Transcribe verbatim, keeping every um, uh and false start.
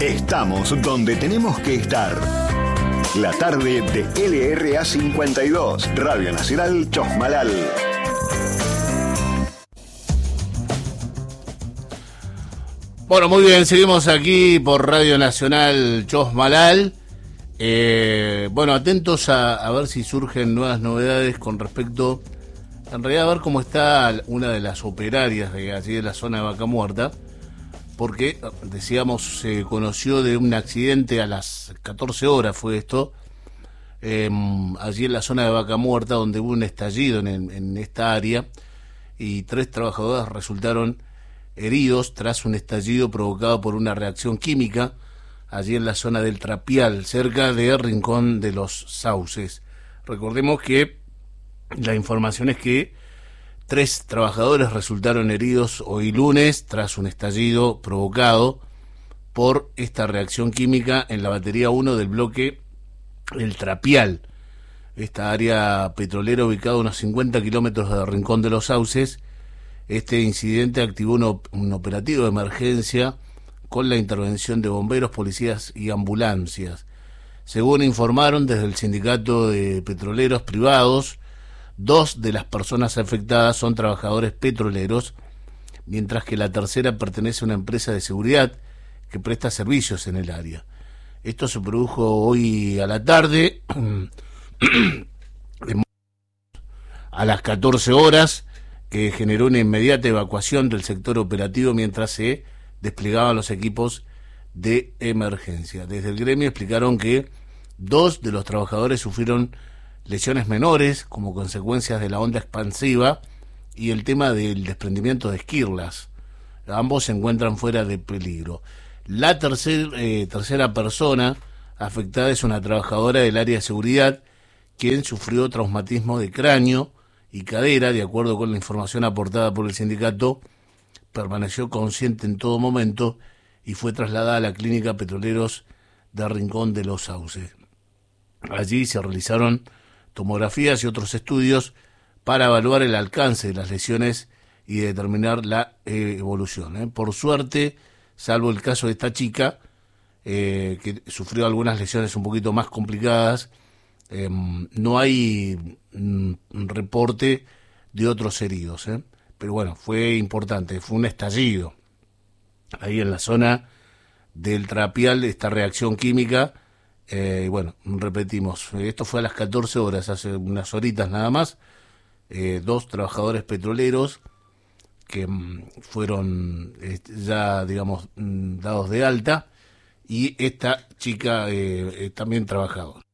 Estamos donde tenemos que estar. La tarde de L R A cincuenta y dos, Radio Nacional Chosmalal. Bueno, muy bien, seguimos aquí por Radio Nacional Chosmalal. Eh, bueno, atentos a, a ver si surgen nuevas novedades con respecto, en realidad, a ver cómo está una de las operarias de allí de la zona de Vaca Muerta, porque, decíamos, se conoció de un accidente a las catorce horas, fue esto, eh, allí en la zona de Vaca Muerta, donde hubo un estallido en, en esta área, y tres trabajadoras resultaron heridos tras un estallido provocado por una reacción química allí en la zona del Trapial, cerca de Rincón de los Sauces. Recordemos que la información es que tres trabajadores resultaron heridos hoy lunes tras un estallido provocado por esta reacción química en la batería uno del bloque El Trapial, esta área petrolera ubicada a unos cincuenta kilómetros de Rincón de los Sauces. Este incidente activó un, op- un operativo de emergencia con la intervención de bomberos, policías y ambulancias. Según informaron desde el Sindicato de Petroleros Privados, dos de las personas afectadas son trabajadores petroleros, mientras que la tercera pertenece a una empresa de seguridad que presta servicios en el área. Esto se produjo hoy a la tarde, a las catorce horas, que generó una inmediata evacuación del sector operativo mientras se desplegaban los equipos de emergencia. Desde el gremio explicaron que dos de los trabajadores sufrieron lesiones menores como consecuencias de la onda expansiva y el tema del desprendimiento de esquirlas. Ambos se encuentran fuera de peligro. La tercer, eh, tercera persona afectada es una trabajadora del área de seguridad, quien sufrió traumatismo de cráneo y cadera. De acuerdo con la información aportada por el sindicato, permaneció consciente en todo momento y fue trasladada a la clínica Petroleros de Rincón de los Sauces. Allí se realizaron tomografías y otros estudios para evaluar el alcance de las lesiones y determinar la eh, evolución. ¿eh? Por suerte, salvo el caso de esta chica, eh, que sufrió algunas lesiones un poquito más complicadas, eh, no hay mm, reporte de otros heridos. ¿eh? Pero bueno, fue importante, fue un estallido ahí en la zona del Trapial, esta reacción química. Eh, bueno, repetimos, esto fue a las catorce horas, hace unas horitas nada más. Eh, dos trabajadores petroleros que mm, fueron eh, ya, digamos, mm, dados de alta, y esta chica eh, eh, también trabajadora.